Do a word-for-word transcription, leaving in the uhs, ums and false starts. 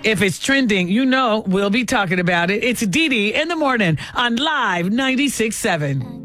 If it's trending, you know we'll be talking about it. It's Dee Dee in the morning on Live ninety-six point seven.